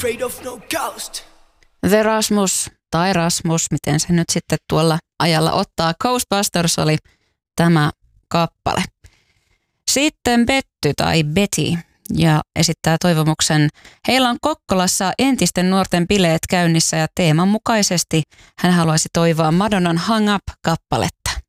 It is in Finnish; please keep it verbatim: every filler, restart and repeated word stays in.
Afraid of no ghost. The Rasmus tai Rasmus, miten se nyt sitten tuolla ajalla ottaa. Ghostbusters oli tämä kappale. Sitten Betty tai Betty ja esittää toivomuksen. Heillä on Kokkolassa entisten nuorten bileet käynnissä ja teeman mukaisesti hän haluaisi toivoa Madonnan Hang Up -kappaletta.